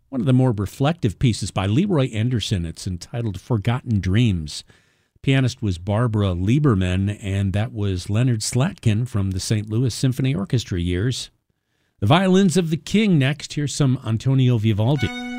one of the more reflective pieces by Leroy Anderson. It's entitled Forgotten Dreams. Pianist was Barbara Lieberman, and that was Leonard Slatkin from the St. Louis Symphony Orchestra years. The Violins of the King next. Here's some Antonio Vivaldi.